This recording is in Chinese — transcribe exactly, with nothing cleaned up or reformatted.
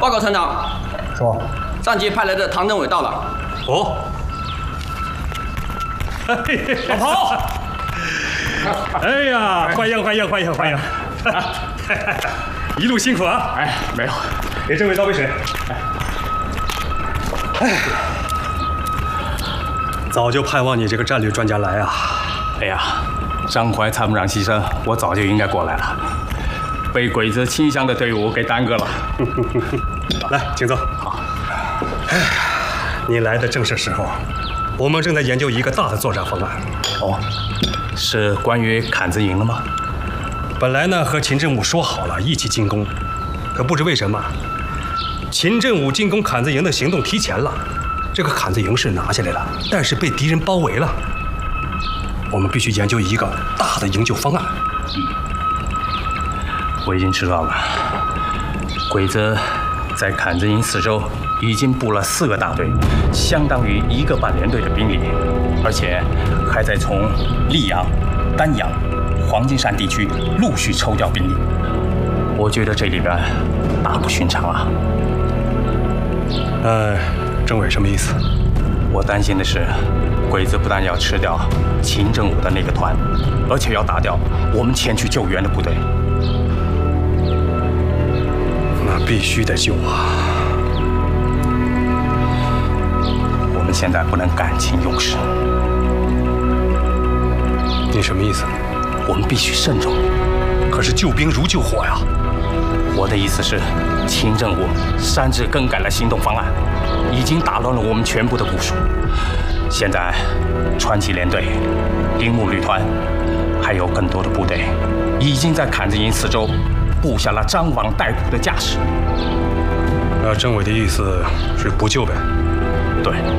报告团长， 说， 上级派来的唐政委到了。 哦， 老彭，哎呀，欢迎欢迎欢迎欢迎！一路辛苦啊！ 哎，没有， 给政委倒杯水。哎，早就盼望你这个战略专家来啊！ 哎呀，张怀参谋长牺牲，我早就应该过来了，被鬼子清乡的队伍给耽搁了。 来，请坐。 好。 哎，你来的正是时候，我们正在研究一个大的作战方案。 哦，是关于坎子营的吗？ 本来呢，和秦振武说好了一起进攻，可不知为什么，秦振武进攻坎子营的行动提前了。这个坎子营是拿下来了，但是被敌人包围了。我们必须研究一个大的营救方案。 嗯，我已经知道了。鬼子在坎子营四周已经布了四个大队，相当于一个半连队的兵力，而且还在从溧阳、丹阳、黄金山地区陆续抽调兵力。我觉得这里边大不寻常啊。 呃，政委什么意思？ 我担心的是，鬼子不但要吃掉秦政武的那个团，而且要打掉我们前去救援的部队。 那必须得救啊！ 我们现在不能感情用事。 你什么意思？ 我们必须慎重。 可是救兵如救火呀！ 我的意思是，秦政武擅自更改了行动方案，已经打乱了我们全部的部署。现在，传奇连队、铃木旅团，还有更多的部队，已经在坎子营四周布下了张网逮捕的架势。 那政委的意思是不救呗？ 对。